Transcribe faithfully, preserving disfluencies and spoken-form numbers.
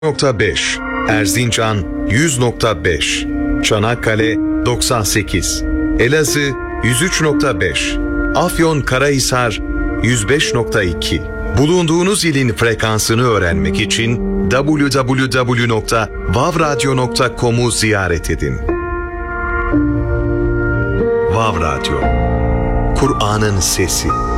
nokta beş, Erzincan yüz nokta beş, Çanakkale doksan sekiz, Elazığ yüz üç nokta beş, Afyonkarahisar yüz beş nokta iki. Bulunduğunuz ilin frekansını öğrenmek için double-u double-u double-u nokta vav radyo nokta com'u ziyaret edin. Vav Radyo, Kur'an'ın sesi.